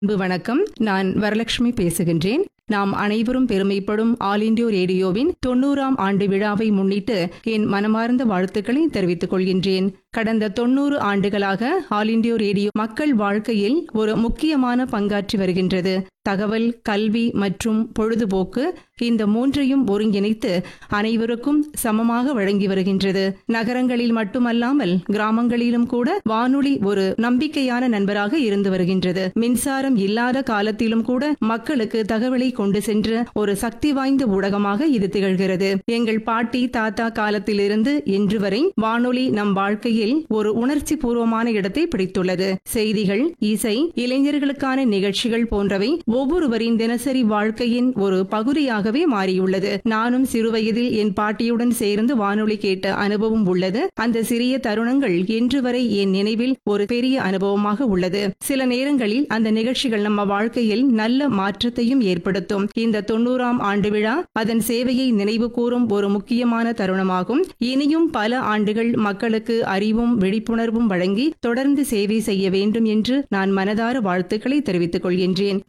அன்பு வணக்கம். நான் வரலட்சுமி பேசுகின்றேன். நாம் அனைவரும் பெருமைப்படும் ஆல் இண்டியா ரேடியோவின் 90ஆம் ஆண்டு விழாவை முன்னிட்டு என் மனமார்ந்த வாழ்த்துக்களை தெரிவித்துக் கொள்கின்றேன். கடந்த 90 ஆண்டுகளாக ஆல் இண்டியா ரேடியோ மக்கள் வாழ்க்கையில் ஒரு முக்கியமான பங்காற்றி வருகின்றது. தகவல், கல்வி மற்றும் பொழுதுபோக்கு இந்த மூன்றையும் ஒருங்கிணைத்து அனைவருக்கும் சமமாக வழங்கி வருகின்றது. நகரங்களில் மட்டுமல்லாமல் கிராமங்களிலும் கூட வானொலி ஒரு நம்பிக்கையான நண்பராக இருந்து வருகின்றது. மின்சாரம் இல்லாத காலத்திலும் கூட மக்களுக்கு தகவலை கொண்டு சென்ற ஒரு சக்தி வாய்ந்த ஊடகமாக இது திகழ்கிறது. எங்கள் பாட்டி தாத்தா காலத்திலிருந்து இன்று வரை வானொலி நம் வாழ்க்கையில் ஒரு உணர்ச்சி பூர்வமான இடத்தை பிடித்துள்ளது. செய்திகள், இசை, இளைஞர்களுக்கான நிகழ்ச்சிகள் போன்றவை ஒவ்வொருவரின் தினசரி வாழ்க்கையின் ஒரு பகுதியாகவே மாறியுள்ளது. நானும் சிறுவயதில் என் பாட்டியுடன் சேர்ந்து வானொலி கேட்ட அனுபவம் உள்ளது. அந்த சிறிய தருணங்கள் இன்று வரை என் நினைவில் ஒரு பெரிய அனுபவமாக உள்ளது. சில நேரங்களில் அந்த நிகழ்ச்சிகள் நம்ம வாழ்க்கையில் நல்ல மாற்றத்தையும் ஏற்படுத்தும். இந்த 90ஆம் ஆண்டு விழா அதன் சேவையை நினைவு கூறும் ஒரு முக்கியமான தருணமாகும். இனியும் பல ஆண்டுகள் மக்களுக்கு அறிவும் விழிப்புணர்வும் வழங்கி தொடர்ந்து சேவை செய்ய வேண்டும் என்று நான் மனதார வாழ்த்துக்களை தெரிவித்துக் கொள்கின்றேன்.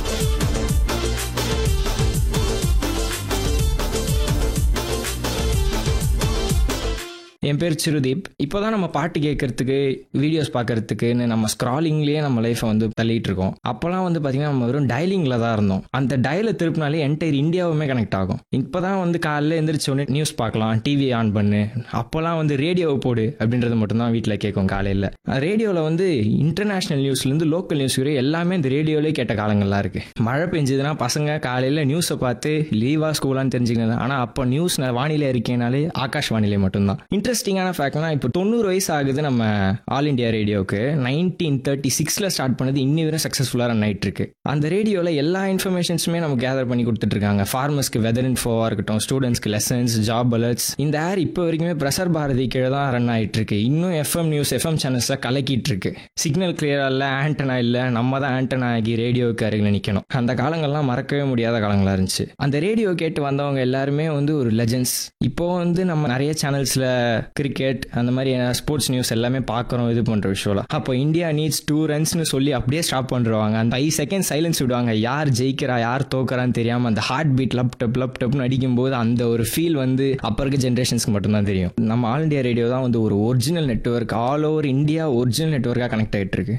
என் பேர் சிறுதீப். இப்போ தான் நம்ம பாட்டு கேட்கறதுக்கு, வீடியோஸ் பார்க்கறதுக்குன்னு நம்ம ஸ்க்ராலிங்லேயே நம்ம லைஃப்பை வந்து தள்ளிட்டு இருக்கோம். அப்போலாம் வந்து பார்த்தீங்கன்னா நம்ம வெறும் டயலிங்கில் தான் இருந்தோம். அந்த டயலை திருப்பினாலே என்டையர் இந்தியாவுமே கனெக்ட் ஆகும். இப்போ தான் வந்து காலையில் எழுந்திரிச்ச உடனே நியூஸ் பார்க்கலாம், டிவி ஆன் பண்ணு. அப்போலாம் வந்து ரேடியோவை போடு அப்படின்றது மட்டும்தான் வீட்டில் கேட்கும். காலையில் ரேடியோவில் வந்து இன்டர்நேஷ்னல் நியூஸ்லேருந்து லோக்கல் நியூஸ் வரை எல்லாமே இந்த ரேடியோவிலே கேட்ட காலங்கள்லாம் இருக்குது. மழை பெஞ்சதுன்னா பசங்க காலையில் நியூஸை பார்த்து லீவா ஸ்கூலான்னு தெரிஞ்சுக்கணும். ஆனால் அப்போ நியூஸ் வானிலை அறிக்கைனாலே ஆகாஷ் வானிலை மட்டும்தான். இன்ட்ரெஸ்டிங்கான ஃபேக்ட்னா இப்போ 90 வயசு ஆகுது நம்ம ஆல் இண்டியா ரேடியோவுக்கு. 1936 ஸ்டார்ட் பண்ணது இன்னி வரை சக்ஸஸ்ஃபுல்லாக ரன் ஆகிட்டு இருக்கு. அந்த ரேடியோவில் எல்லா இன்ஃபர்மேஷன்ஸுமே நம்ம கேதர் பண்ணி கொடுத்துட்டு இருக்காங்க. ஃபார்மர்ஸ்க்கு வெதர் இன்ஃபோவாக இருக்கட்டும், ஸ்டூடெண்ட்ஸ்க்கு லெசன்ஸ், ஜாப் அலர்ட்ஸ். இந்த ஏர் இப்போ வரைக்குமே பிரசார் பாரதி கீழே தான் ரன் ஆகிட்டு இருக்கு. இன்னும் எஃப்எம் நியூஸ், எஃப்எம் சேனல்ஸாக கலக்கிட்டு இருக்கு. சிக்னல் கிளியரா இல்லை, ஆண்டனா இல்லை, நம்ம தான் ஆண்டனா ஆகி ரேடியோவுக்கு அருகில் நிற்கணும். அந்த காலங்கள்லாம் மறக்கவே முடியாத காலங்களாக இருந்துச்சு. அந்த ரேடியோ கேட்டு வந்தவங்க எல்லாருமே வந்து ஒரு லெஜெண்ட்ஸ். இப்போ வந்து நம்ம நிறைய சேனல்ஸில் கிரிக்கெட் அந்த மாதிரி ஸ்போர்ட்ஸ் நியூஸ் எல்லாமே பார்க்குறோம், இது பண்ணுற விஷயம்லாம். அப்போ இந்தியா நீட்ஸ் 2 ரன்ஸ்னு சொல்லி அப்படியே ஸ்டாப் பண்ணுறாங்க. அந்த 5 செகண்ட் சைலன்ஸ் விடுவாங்க. யார் ஜெயிக்கிறா யார் தோக்குறான்னு தெரியாமல் அந்த ஹார்ட் பீட் லப்டப்னு அடிக்கும்போது அந்த ஒரு ஃபீல் வந்து அப்போ இருக்க ஜென்ரேஷன்ஸ்க்கு மட்டும்தான் தெரியும். நம்ம ஆல் இண்டியா ரேடியோ தான் வந்து ஒரு original network, all over India original நெட்வொர்க்காக கனெக்ட் ஆகிட்டு இருக்கு.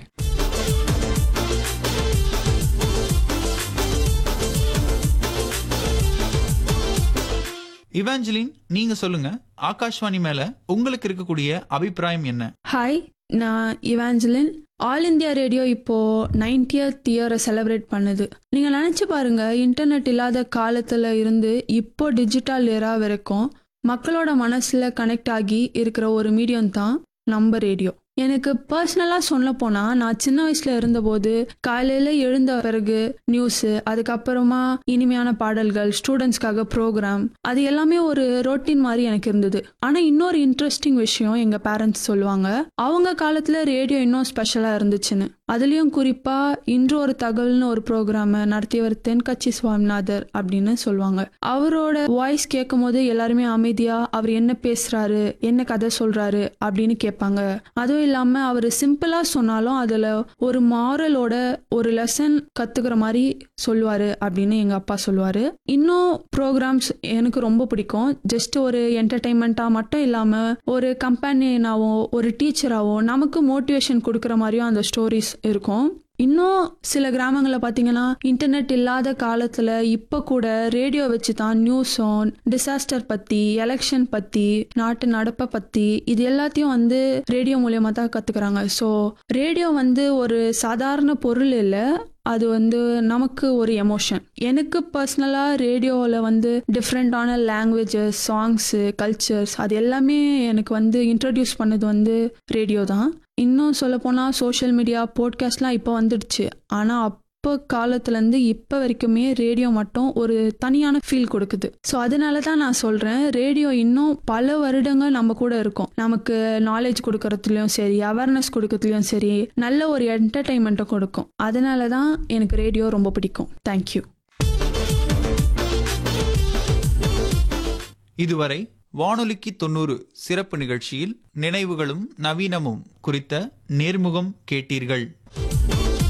இவாஞ்சலின், நீங்க சொல்லுங்க, ஆகாஷ்வாணி மேல உங்களுக்கு இருக்கக்கூடிய அபிப்பிராயம் என்ன? ஹாய், நான் இவாஞ்சலின். ஆல் இந்தியா ரேடியோ இப்போ 90th இயரை செலிப்ரேட் பண்ணுது. நீங்க நினைச்சு பாருங்க, இன்டர்நெட் இல்லாத காலத்துல இருந்து இப்போ டிஜிட்டல் ஏரா வரைக்கும் மக்களோட மனசுல கனெக்ட் ஆகி இருக்கிற ஒரு மீடியம் தான் நம்ம ரேடியோ. எனக்கு பர்சனலாக சொல்ல போனால், நான் சின்ன வயசில் இருந்தபோது காலையில் எழுந்த பிறகு நியூஸு, அதுக்கப்புறமா இனிமையான பாடல்கள், ஸ்டூடெண்ட்ஸ்க்காக ப்ரோக்ராம், அது எல்லாமே ஒரு ரொட்டீன் மாதிரி எனக்கு இருந்தது. ஆனால் இன்னொரு இன்ட்ரெஸ்டிங் விஷயம் எங்கள் பேரண்ட்ஸ் சொல்லுவாங்க, அவங்க காலத்தில் ரேடியோ இன்னும் ஸ்பெஷலாக இருந்துச்சுன்னு. அதுலேயும் குறிப்பாக இன்று ஒரு தகவல்னு ஒரு ப்ரோக்ராமை நடத்தியவர் தென்கட்சி சுவாமிநாதர் அப்படின்னு சொல்லுவாங்க. அவரோட வாய்ஸ் கேட்கும் போது எல்லாருமே அமைதியாக அவர் என்ன பேசுகிறாரு, என்ன கதை சொல்கிறாரு அப்படின்னு கேட்பாங்க. அதுவும் இல்லாம அவர் சிம்பிளா சொன்னாலும் அதுல ஒரு மாரலோட ஒரு லெசன் கத்துக்கிற மாதிரி சொல்லுவாரு அப்படின்னு எங்க அப்பா சொல்லுவாரு. இன்னும் ப்ரோக்ராம்ஸ் எனக்கு ரொம்ப பிடிக்கும். ஜஸ்ட் ஒரு என்டர்டைன்மெண்டா மட்டும் இல்லாம ஒரு கம்பெனியனாவோ ஒரு டீச்சராவோ நமக்கு மோட்டிவேஷன் கொடுக்குற மாதிரியும் அந்த ஸ்டோரிஸ் இருக்கும். இன்னும் சில கிராமங்களில் பார்த்தீங்கன்னா இன்டர்நெட் இல்லாத காலத்தில் இப்போ கூட ரேடியோ வச்சு தான் நியூஸும், டிசாஸ்டர் பற்றி, எலெக்ஷன் பற்றி, நாட்டு நடப்பை பற்றி, இது எல்லாத்தையும் வந்து ரேடியோ மூலயமா தான் கற்றுக்குறாங்க. ஸோ ரேடியோ வந்து ஒரு சாதாரண பொருள் இல்லை, அது வந்து நமக்கு ஒரு எமோஷன். எனக்கு பர்சனலாக ரேடியோவில் வந்து டிஃப்ரெண்டான லாங்குவேஜஸ், சாங்ஸு, கல்ச்சர்ஸ் அது எல்லாமே எனக்கு வந்து இன்ட்ரடியூஸ் பண்ணது வந்து ரேடியோ தான். இன்னும் சொல்லப்போனால் சோஷியல் மீடியா, போட்காஸ்ட்லாம் இப்போ வந்துடுச்சு. ஆனால் அப்போ காலத்துலேருந்து இப்போ வரைக்குமே ரேடியோ மட்டும் ஒரு தனியான ஃபீல் கொடுக்குது. ஸோ அதனால தான் நான் சொல்கிறேன், ரேடியோ இன்னும் பல வருடங்கள் நம்ம கூட இருக்கும். நமக்கு நாலேஜ் கொடுக்கறதுலையும் சரி, அவேர்னஸ் கொடுக்கறதுலையும் சரி, நல்ல ஒரு என்டர்டைன்மெண்ட்டை கொடுக்கும். அதனால தான் எனக்கு ரேடியோ ரொம்ப பிடிக்கும். தேங்க்யூ. இதுவரை வானொலிக்கு 90 சிறப்பு நிகழ்ச்சியில் நினைவுகளும் நவீனமும் குறித்த நேர்முகம் கேட்டீர்கள்.